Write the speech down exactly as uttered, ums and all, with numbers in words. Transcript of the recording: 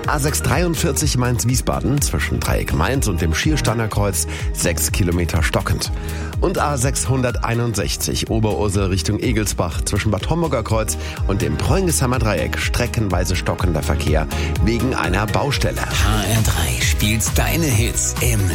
A sechs dreiundvierzig Mainz-Wiesbaden zwischen Dreieck Mainz und dem Schiersteiner Kreuz sechs Kilometer stockend. Und A sechshunderteinundsechzig Oberursel Richtung Egelsbach zwischen Bad Homburger Kreuz und dem Preungesheimer Dreieck streckenweise stockender Verkehr wegen einer Baustelle. H R drei spielt deine Hits im